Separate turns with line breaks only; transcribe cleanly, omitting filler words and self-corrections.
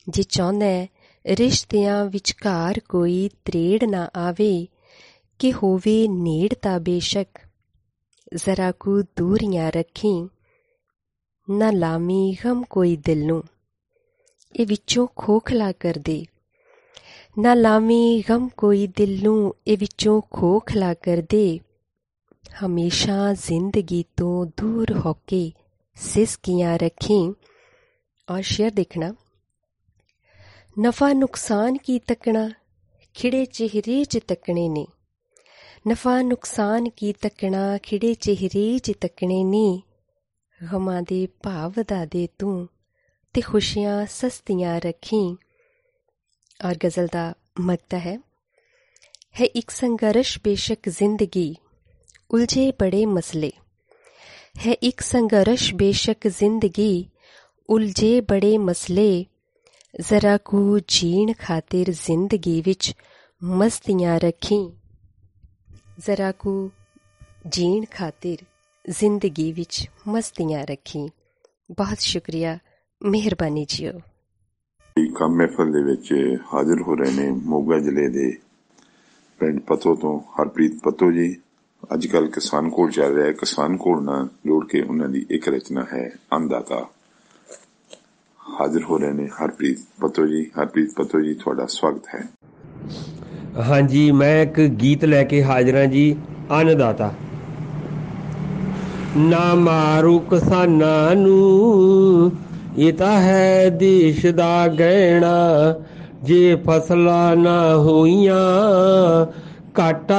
ਜੇ ਚਾਹੁੰਦਾ ਰਿਸ਼ਤਿਆਂ ਵਿਚਕਾਰ ਕੋਈ ਤਰੇੜ ਨਾ ਆਵੇ ਕਿ ਹੋਵੇ ਨੇੜਤਾ ਬੇਸ਼ੱਕ, ਜ਼ਰਾ ਕੁ ਦੂਰੀਆਂ ਰੱਖੀ ਨਾ ਲਾਵੀਂ ਗਮ ਕੋਈ ਦਿਲ ਨੂੰ, ਇਹ ਵਿੱਚੋਂ ਖੋਖਲਾ ਕਰ ਦੇ। ਨਾ ਲਾਵੀਂ ਗਮ ਕੋਈ ਦਿਲ ਨੂੰ, ਇਹ ਵਿੱਚੋਂ ਖੋਖਲਾ ਕਰ ਦੇ। ਹਮੇਸ਼ਾ ਜ਼ਿੰਦਗੀ ਤੋਂ ਦੂਰ ਹੋ ਕੇ ਸਿਸਕੀਆਂ ਰੱਖੀ। ਔਰ ਸ਼ੇਅਰ ਦੇਖਣਾ, ਨਫਾ ਨੁਕਸਾਨ ਕੀ ਤੱਕਣਾ, ਖਿੜੇ ਚਿਹਰੇ 'ਚ ਤੱਕਣੇ ਨੇ। ਨਫਾ ਨੁਕਸਾਨ ਕੀ ਤੱਕਣਾ, ਖਿੜੇ ਚਿਹਰੇ 'ਚ ਤੱਕਣੇ ਨੇ। ਗਮਾਂ ਦੇ ਭਾਵ ਵਧਾ ਦੇ ਤੂੰ ਤੇ ਖੁਸ਼ੀਆਂ ਸਸਤੀਆਂ ਰੱਖੀ। ਔਰ ਗਜ਼ਲ ਦਾ ਮਗਤਾ ਹੈ ਇੱਕ ਸੰਘਰਸ਼ ਬੇਸ਼ੱਕ ਜ਼ਿੰਦਗੀ, ਉਲਝੇ ਬੜੇ ਮਸਲੇ। ਹੈ ਇੱਕ ਸੰਘਰਸ਼ ਬੇਸ਼ੱਕ ਜ਼ਿੰਦਗੀ, ਉਲਝੇ ਬੜੇ ਮਸਲੇ। ਜ਼ਰਾ ਕੁ ਜੀਣ ਖਾਤਿਰ ਜ਼ਿੰਦਗੀ ਵਿੱਚ ਮਸਤੀਆਂ ਰੱਖੀ। ਜ਼ਰਾ ਕੁ ਜੀਣ ਖਾਤਿਰ ਜ਼ਿੰਦਗੀ ਵਿੱਚ ਮਸਤੀਆਂ ਰੱਖੀ। ਬਹੁਤ ਸ਼ੁਕਰੀਆ, ਮਿਹਰਬਾਨੀ ਜੀਓ।
ਕੰਮ ਮਹਿਫਲ ਦੇ ਵਿੱਚ ਹਾਜ਼ਰ ਹੋ ਰਹੇ ਨੇ ਮੋਗਾ ਜ਼ਿਲ੍ਹੇ ਦੇ ਪਿੰਡ ਪੱਤੋ ਤੋਂ ਹਰਪ੍ਰੀਤ ਪੱਤੋ ਜੀ। ਅੱਜ ਕੱਲ੍ਹ ਕਿਸਾਨ ਕੋਲ ਚੱਲ ਰਿਹਾ, ਕਿਸਾਨ ਕੋਲ ਨਾਲ ਜੋੜ ਕੇ ਉਹਨਾਂ ਦੀ ਇੱਕ ਰਚਨਾ ਹੈ ਅੰਨਦਾਤਾ। ਹਾਜ਼ਰ ਹੋ ਰਹੇ ਨੇ ਹਰਪ੍ਰੀਤ ਪੱਤੋ ਜੀ। ਹਰਪ੍ਰੀਤ ਪੱਤੋ ਜੀ, ਤੁਹਾਡਾ ਸਵਾਗਤ ਹੈ।
ਹਾਂਜੀ, ਮੈਂ ਇੱਕ ਗੀਤ ਲੈ ਕੇ ਹਾਜ਼ਰ ਹਾਂ ਜੀ, ਅੰਨਦਾਤਾ। ਨਾ ਮਾਰੂ ਕਿਸਾਨਾਂ ਨੂੰ, ਇਹ ਤਾਂ ਹੈ ਦੇਸ਼ ਦਾ ਗਹਿਣਾ। ਜੇ ਫਸਲਾਂ ਨਾ ਹੋਈਆਂ, ਘਾਟਾ